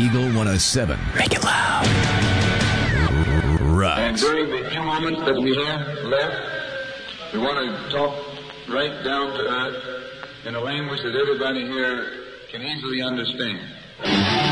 Eagle 107. Make it loud. Rocks. And during the few moments that we have left, we want to talk right down to earth in a language that everybody here can easily understand.